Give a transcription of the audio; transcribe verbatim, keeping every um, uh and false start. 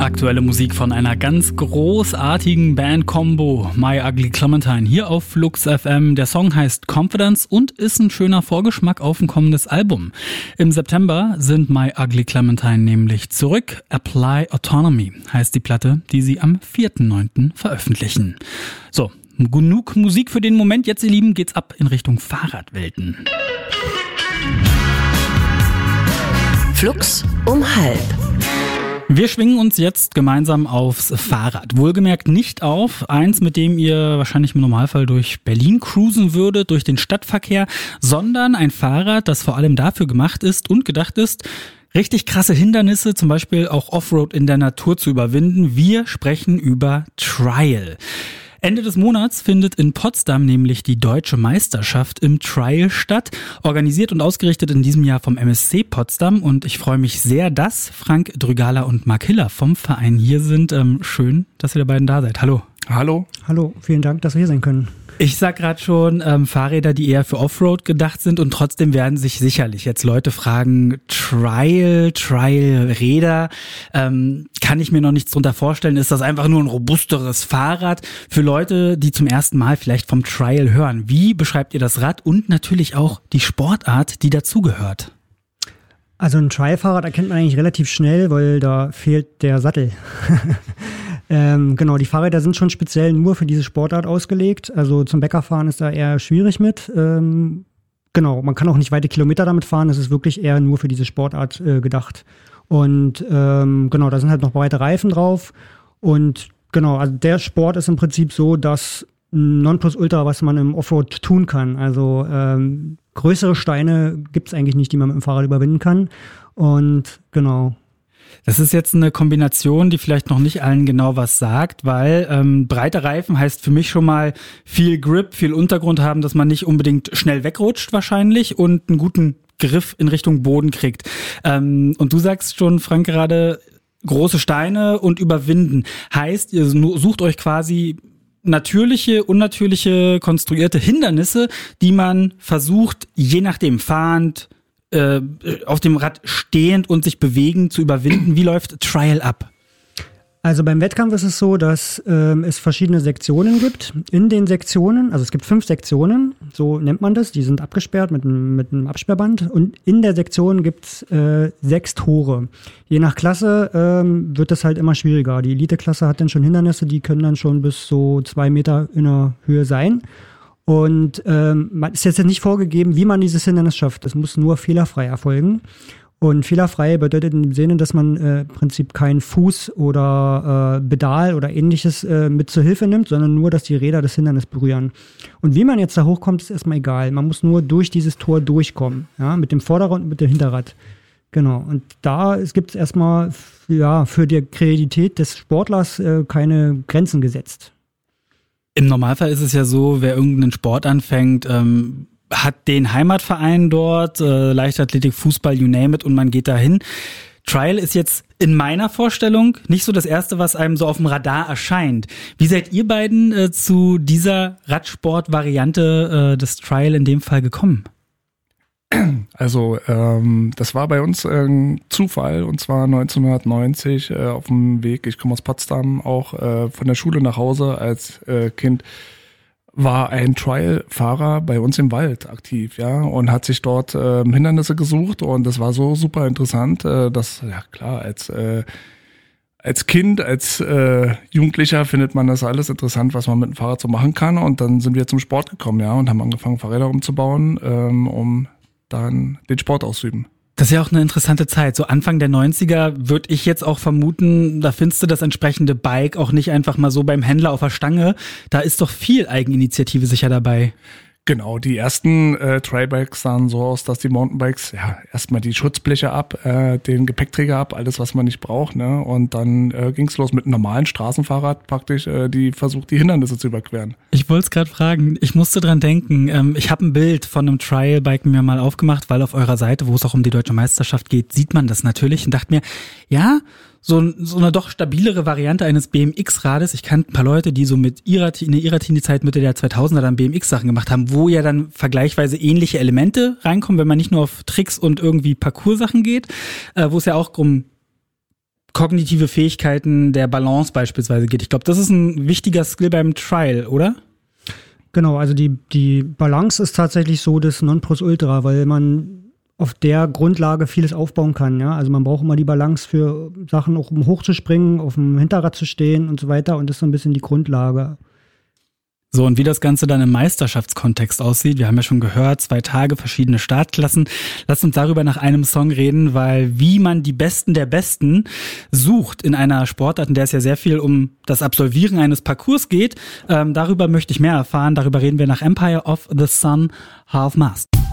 Aktuelle Musik von einer ganz großartigen Band-Combo, My Ugly Clementine, hier auf Flux F M. Der Song heißt Confidence und ist ein schöner Vorgeschmack auf ein kommendes Album. Im September sind My Ugly Clementine nämlich zurück. Apply Autonomy heißt die Platte, die sie am vierten neunten veröffentlichen. So, genug Musik für den Moment. Jetzt, ihr Lieben, geht's ab in Richtung Fahrradwelten. Flux um halb. Wir schwingen uns jetzt gemeinsam aufs Fahrrad. Wohlgemerkt nicht auf eins, mit dem ihr wahrscheinlich im Normalfall durch Berlin cruisen würdet, durch den Stadtverkehr, sondern ein Fahrrad, das vor allem dafür gemacht ist und gedacht ist, richtig krasse Hindernisse, zum Beispiel auch Offroad in der Natur zu überwinden. Wir sprechen über Trial. Ende des Monats findet in Potsdam nämlich die Deutsche Meisterschaft im Trial statt, organisiert und ausgerichtet in diesem Jahr vom M S C Potsdam, und ich freue mich sehr, dass Frank Drügala und Mark Hiller vom Verein hier sind. Ähm, schön, dass ihr beiden da seid. Hallo. Hallo. Hallo, vielen Dank, dass wir hier sein können. Ich sag gerade schon, ähm, Fahrräder, die eher für Offroad gedacht sind, und trotzdem werden sich sicherlich jetzt Leute fragen, Trial, Trial-Räder, ähm, kann ich mir noch nichts drunter vorstellen. Ist das einfach nur ein robusteres Fahrrad? Für Leute, die zum ersten Mal vielleicht vom Trial hören, wie beschreibt ihr das Rad und natürlich auch die Sportart, die dazugehört? Also ein Trial-Fahrrad erkennt man eigentlich relativ schnell, weil da fehlt der Sattel. ähm, genau, die Fahrräder sind schon speziell nur für diese Sportart ausgelegt. Also zum Bäckerfahren ist da eher schwierig mit. Ähm, genau, man kann auch nicht weite Kilometer damit fahren. Das ist wirklich eher nur für diese Sportart äh, gedacht. Und ähm, genau, da sind halt noch breite Reifen drauf. Und genau, also der Sport ist im Prinzip so, dass Nonplusultra, was man im Offroad tun kann. Also ähm, größere Steine gibt es eigentlich nicht, die man mit dem Fahrrad überwinden kann. Und genau. Das ist jetzt eine Kombination, die vielleicht noch nicht allen genau was sagt, weil ähm, breite Reifen heißt für mich schon mal viel Grip, viel Untergrund haben, dass man nicht unbedingt schnell wegrutscht wahrscheinlich und einen guten Griff in Richtung Boden kriegt. Ähm, und du sagst schon, Frank, gerade große Steine und überwinden. Heißt, ihr sucht euch quasi natürliche, unnatürliche, konstruierte Hindernisse, die man versucht, je nachdem fahrend, äh, auf dem Rad stehend und sich bewegend zu überwinden. Wie läuft Trial ab? Also beim Wettkampf ist es so, dass ähm, es verschiedene Sektionen gibt. In den Sektionen, also es gibt fünf Sektionen, so nennt man das, die sind abgesperrt mit einem, mit einem Absperrband. Und in der Sektion gibt es äh, sechs Tore. Je nach Klasse ähm, wird das halt immer schwieriger. Die Elite-Klasse hat dann schon Hindernisse, die können dann schon bis so zwei Meter in der Höhe sein. Und ähm, man ist jetzt nicht vorgegeben, wie man dieses Hindernis schafft. Das muss nur fehlerfrei erfolgen. Und fehlerfrei bedeutet im Sinne, dass man äh, im Prinzip keinen Fuß oder äh, Pedal oder ähnliches äh, mit zur Hilfe nimmt, sondern nur, dass die Räder das Hindernis berühren. Und wie man jetzt da hochkommt, ist erstmal egal. Man muss nur durch dieses Tor durchkommen, ja, mit dem Vorderrad und mit dem Hinterrad. Genau. Und da gibt es erstmal ja, für die Kreativität des Sportlers äh, keine Grenzen gesetzt. Im Normalfall ist es ja so, wer irgendeinen Sport anfängt, ähm, hat den Heimatverein dort, äh, Leichtathletik, Fußball, you name it, und man geht dahin. Trial ist jetzt in meiner Vorstellung nicht so das Erste, was einem so auf dem Radar erscheint. Wie seid ihr beiden äh, zu dieser Radsport-Variante äh, des Trial in dem Fall gekommen? Also ähm, das war bei uns ein Zufall, und zwar neunzehnhundertneunzig äh, auf dem Weg, ich komme aus Potsdam, auch äh, von der Schule nach Hause als äh, Kind, war ein Trial-Fahrer bei uns im Wald aktiv, ja, und hat sich dort äh, Hindernisse gesucht, und das war so super interessant, äh, dass, ja klar, als äh, als Kind, als äh, Jugendlicher findet man das alles interessant, was man mit dem Fahrrad so machen kann, und dann sind wir zum Sport gekommen, ja, und haben angefangen, Fahrräder umzubauen, ähm, um dann den Sport auszuüben. Das ist ja auch eine interessante Zeit. So Anfang der neunziger würde ich jetzt auch vermuten, da findest du das entsprechende Bike auch nicht einfach mal so beim Händler auf der Stange. Da ist doch viel Eigeninitiative sicher dabei. Genau, die ersten äh, Trailbikes sahen so aus, dass die Mountainbikes ja erstmal die Schutzbleche ab, äh, den Gepäckträger ab, alles, was man nicht braucht, ne? Und dann äh, ging's los mit einem normalen Straßenfahrrad praktisch, äh, die versucht, die Hindernisse zu überqueren. Ich wollte es gerade fragen, ich musste dran denken. Ähm, ich habe ein Bild von einem Trailbike mir mal aufgemacht, weil auf eurer Seite, wo es auch um die Deutsche Meisterschaft geht, sieht man das natürlich, und dachte mir, ja, so, so eine doch stabilere Variante eines B M X-Rades. Ich kannte ein paar Leute, die so mit ihrer, in ihrer Teenie-Zeit Mitte der zweitausender dann B M X-Sachen gemacht haben, wo ja dann vergleichsweise ähnliche Elemente reinkommen, wenn man nicht nur auf Tricks und irgendwie Parcours-Sachen geht, äh, wo es ja auch um kognitive Fähigkeiten der Balance beispielsweise geht. Ich glaube, das ist ein wichtiger Skill beim Trial, oder? Genau, also die, die Balance ist tatsächlich so das Nonplusultra, weil man auf der Grundlage vieles aufbauen kann. Ja? Also man braucht immer die Balance für Sachen, auch um hochzuspringen, auf dem Hinterrad zu stehen und so weiter. Und das ist so ein bisschen die Grundlage. So, und wie das Ganze dann im Meisterschaftskontext aussieht, wir haben ja schon gehört, zwei Tage, verschiedene Startklassen. Lasst uns darüber nach einem Song reden, weil wie man die Besten der Besten sucht in einer Sportart, in der es ja sehr viel um das Absolvieren eines Parcours geht, ähm, darüber möchte ich mehr erfahren. Darüber reden wir nach Empire of the Sun, Half Mast.